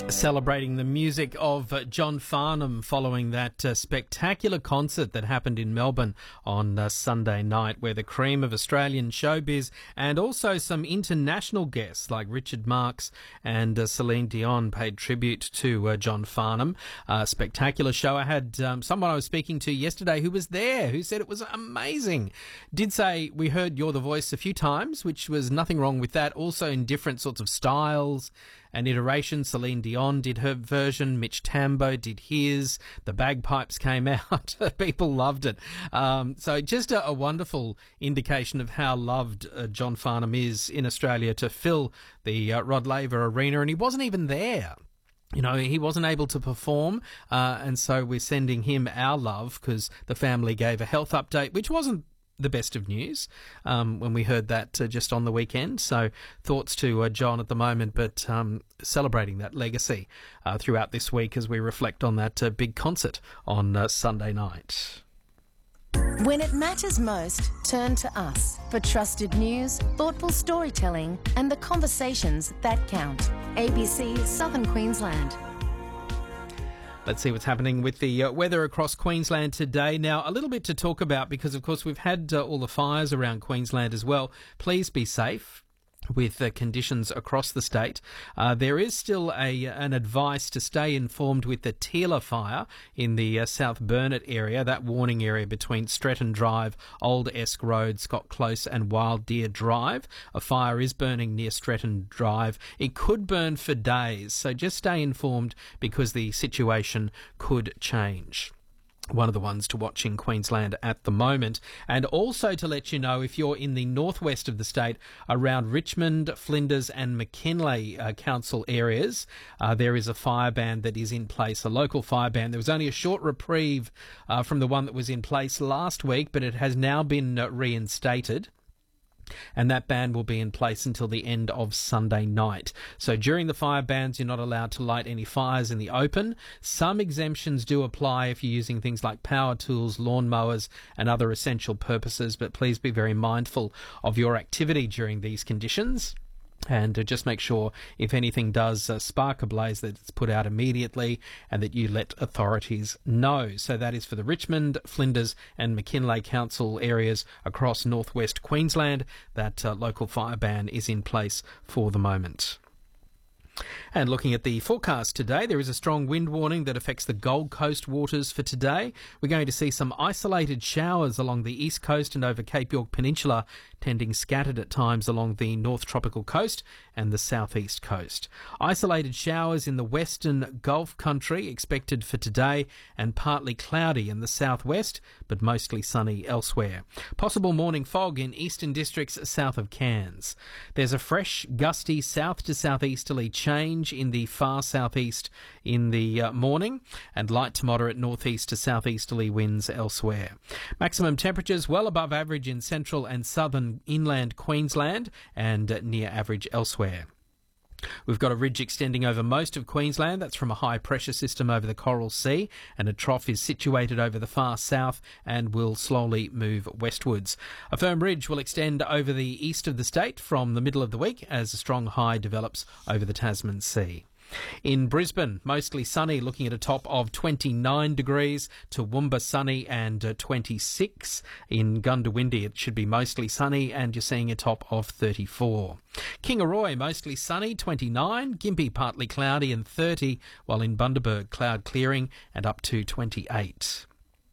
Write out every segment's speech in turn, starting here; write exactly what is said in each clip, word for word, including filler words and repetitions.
Celebrating the music of uh, John Farnham following that uh, spectacular concert that happened in Melbourne on uh, Sunday night, where the cream of Australian showbiz and also some international guests like Richard Marx and uh, Celine Dion paid tribute to uh, John Farnham. Uh, spectacular show. I had um, someone I was speaking to yesterday who was there who said it was amazing. Did say we heard You're the Voice a few times, which was nothing wrong with that. Also in different sorts of styles and iterations. Celine Dion did her version, Mitch Tambo did his, the bagpipes came out, people loved it. Um, so just a, a wonderful indication of how loved uh, John Farnham is in Australia to fill the uh, Rod Laver Arena, and he wasn't even there. You know, he wasn't able to perform, uh, and so we're sending him our love because the family gave a health update, which wasn't the best of news um, when we heard that uh, just on the weekend. So thoughts to uh, John at the moment, but um, celebrating that legacy uh, throughout this week as we reflect on that uh, big concert on uh, Sunday night. When it matters most, turn to us for trusted news, thoughtful storytelling and the conversations that count. A B C Southern Queensland. Let's see what's happening with the uh, weather across Queensland today. Now, a little bit to talk about because, of course, we've had uh, all the fires around Queensland as well. Please be safe with uh, conditions across the state. Uh, there is still a an advice to stay informed with the Teela fire in the uh, South Burnett area, that warning area between Stretton Drive, Old Esk Road, Scott Close and Wild Deer Drive. A fire is burning near Stretton Drive. It could burn for days, so just stay informed because the situation could change. One of the ones to watch in Queensland at the moment. And also to let you know, if you're in the northwest of the state, around Richmond, Flinders and McKinley uh, council areas, uh, there is a fire ban that is in place, a local fire ban. There was only a short reprieve uh, from the one that was in place last week, but it has now been uh, reinstated. And that ban will be in place until the end of Sunday night. So during the fire bans, you're not allowed to light any fires in the open. Some exemptions do apply if you're using things like power tools, lawnmowers, and other essential purposes, but please be very mindful of your activity during these conditions. And uh, just make sure if anything does uh, spark a blaze that it's put out immediately and that you let authorities know. So that is for the Richmond, Flinders and McKinley council areas across northwest Queensland. That uh, local fire ban is in place for the moment. And looking at the forecast today, there is a strong wind warning that affects the Gold Coast waters for today. We're going to see some isolated showers along the east coast and over Cape York Peninsula, tending scattered at times along the north tropical coast and the southeast coast. Isolated showers in the western Gulf country expected for today and partly cloudy in the southwest, but mostly sunny elsewhere. Possible morning fog in eastern districts south of Cairns. There's a fresh, gusty south to southeasterly change in the far southeast in the uh, morning and light to moderate northeast to southeasterly winds elsewhere. Maximum temperatures well above average in central and southern inland Queensland and uh, near average elsewhere. We've got a ridge extending over most of Queensland. That's from a high pressure system over the Coral Sea, and a trough is situated over the far south and will slowly move westwards. A firm ridge will extend over the east of the state from the middle of the week as a strong high develops over the Tasman Sea. In Brisbane, mostly sunny, looking at a top of twenty-nine degrees. Toowoomba sunny and uh, twenty-six. In Goondiwindi, it should be mostly sunny and you're seeing a top of thirty-four. Kingaroy, mostly sunny, twenty-nine. Gympie, partly cloudy and thirty, while in Bundaberg, cloud clearing and up to twenty-eight.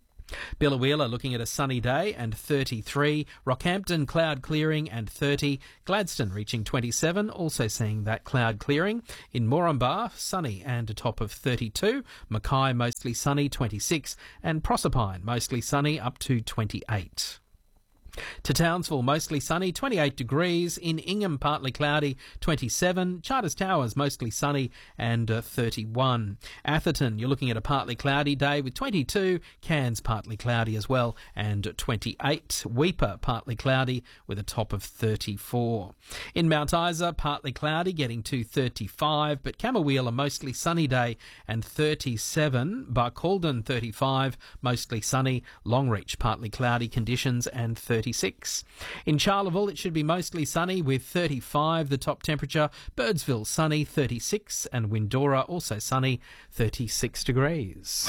Biloela looking at a sunny day and thirty-three. Rockhampton cloud clearing and thirty. Gladstone reaching twenty-seven, also seeing that cloud clearing. In Moranbah, sunny and a top of thirty-two. Mackay mostly sunny, twenty-six. And Proserpine mostly sunny, up to twenty-eight. To Townsville, mostly sunny, twenty-eight degrees. In Ingham, partly cloudy, twenty-seven. Charters Towers, mostly sunny and uh, thirty-one. Atherton, you're looking at a partly cloudy day with twenty-two. Cairns, partly cloudy as well, and twenty-eight. Weipa, partly cloudy with a top of thirty-four. In Mount Isa, partly cloudy, getting to thirty-five. But Camooweal, a mostly sunny day and thirty-seven. Barcaldine, thirty-five, mostly sunny. Longreach, partly cloudy conditions and thirty-five. twenty-six. In Charleville, it should be mostly sunny with thirty-five, the top temperature. Birdsville, sunny, thirty-six. And Windora, also sunny, thirty-six degrees.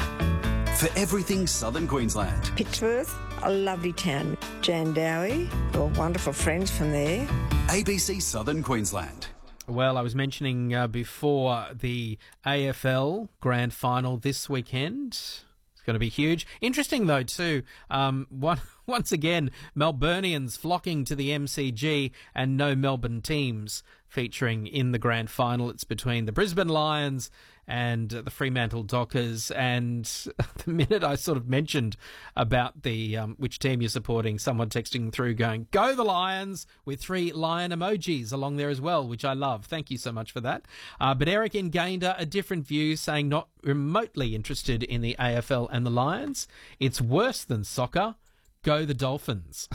For everything Southern Queensland. Pittsworth, a lovely town. Jandowie, we're wonderful friends from there. A B C Southern Queensland. Well, I was mentioning uh, before the A F L Grand Final this weekend. It's going to be huge. Interesting, though, too. Um, one, once again, Melburnians flocking to the M C G and no Melbourne teams featuring in the Grand Final. It's between the Brisbane Lions and the Fremantle Dockers. And the minute I sort of mentioned about the um, which team you're supporting, someone texting through going, "Go the Lions," with three lion emojis along there as well, which I love. Thank you so much for that. Uh, but Eric in Gayndah, a different view, saying not remotely interested in the A F L and the Lions. It's worse than soccer. Go the Dolphins.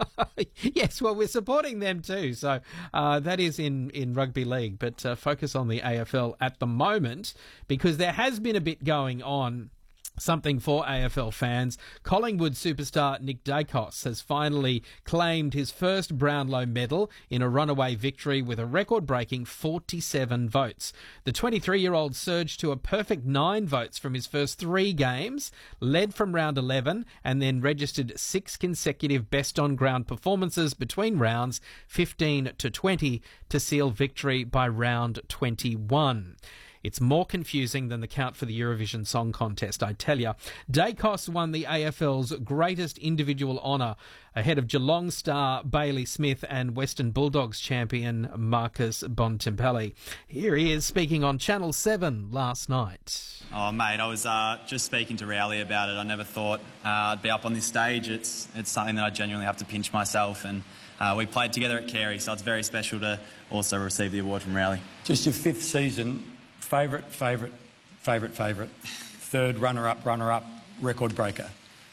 Yes, well, we're supporting them too. So uh, that is in, in rugby league, but uh, focus on the A F L at the moment because there has been a bit going on. Something for A F L fans. Collingwood superstar Nick Daicos has finally claimed his first Brownlow medal in a runaway victory with a record-breaking forty-seven votes. The twenty-three-year-old surged to a perfect nine votes from his first three games, led from round eleven, and then registered six consecutive best-on-ground performances between rounds fifteen to twenty to seal victory by round twenty-one. It's more confusing than the count for the Eurovision Song Contest, I tell you. Daicos won the A F L's greatest individual honour ahead of Geelong star Bailey Smith and Western Bulldogs champion Marcus Bontempelli. Here he is speaking on Channel seven last night. Oh, mate, I was uh, just speaking to Rowley about it. I never thought uh, I'd be up on this stage. It's it's something that I genuinely have to pinch myself, and uh, we played together at Carey, so it's very special to also receive the award from Rowley. Just your fifth season. Favourite, favourite, favourite, favourite. Third runner-up, runner-up, record breaker.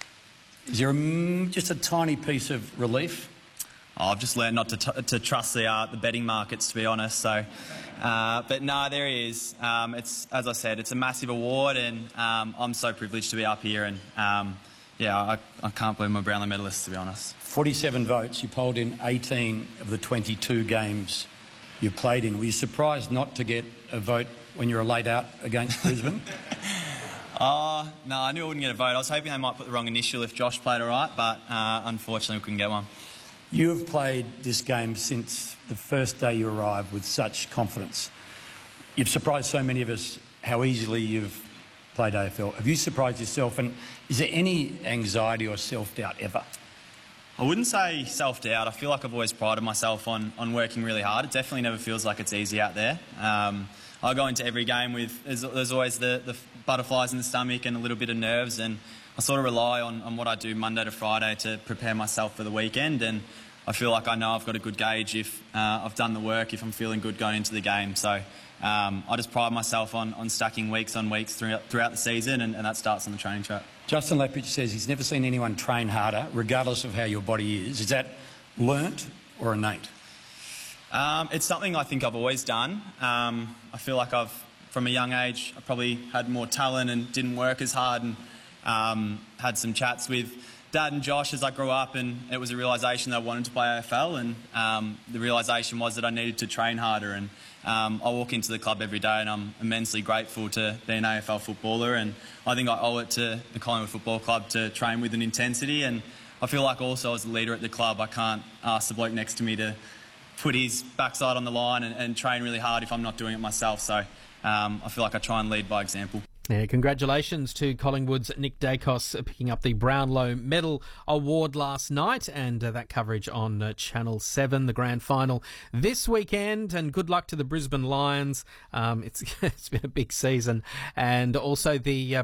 Is there a, just a tiny piece of relief? Oh, I've just learned not to, t- to trust the uh, the betting markets, to be honest. So, uh, but no, there he is. Um, it's as I said, it's a massive award, and um, I'm so privileged to be up here. And um, yeah, I, I can't believe I'm a Brownlow medalist, to be honest. forty-seven votes. You polled in eighteen of the twenty-two games you played in. Were you surprised not to get a vote when you were laid out against Brisbane? Oh, no, I knew I wouldn't get a vote. I was hoping they might put the wrong initial if Josh played all right, but uh, unfortunately we couldn't get one. You have played this game since the first day you arrived with such confidence. You've surprised so many of us how easily you've played A F L. Have you surprised yourself, and is there any anxiety or self-doubt ever? I wouldn't say self-doubt. I feel like I've always prided myself on, on working really hard. It definitely never feels like it's easy out there. Um, I go into every game with, there's, there's always the, the butterflies in the stomach and a little bit of nerves, and I sort of rely on, on what I do Monday to Friday to prepare myself for the weekend, and I feel like I know I've got a good gauge if uh, I've done the work, if I'm feeling good going into the game. So um, I just pride myself on, on stacking weeks on weeks throughout, throughout the season, and, and that starts on the training track. Justin Lepage says he's never seen anyone train harder, regardless of how your body is. Is that learnt or innate? Um, it's something I think I've always done. Um, I feel like I've, from a young age, I probably had more talent and didn't work as hard, and um, had some chats with Dad and Josh as I grew up, and it was a realisation that I wanted to play A F L, and um, the realisation was that I needed to train harder. And um, I walk into the club every day and I'm immensely grateful to be an A F L footballer, and I think I owe it to the Collingwood Football Club to train with an intensity. And I feel like also as a leader at the club, I can't ask the bloke next to me to put his backside on the line and, and train really hard if I'm not doing it myself. So um, I feel like I try and lead by example. Yeah, congratulations to Collingwood's Nick Daicos picking up the Brownlow Medal Award last night, and uh, that coverage on uh, Channel seven, the grand final this weekend, and good luck to the Brisbane Lions. Um, it's it's been a big season, and also the uh,